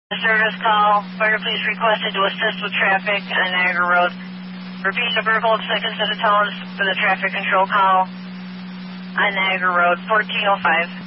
Service call. Fire police requested to assist with traffic on Niagara Road. Repeat the verbal seconds of the tones for the traffic control call on Niagara Road, 1405.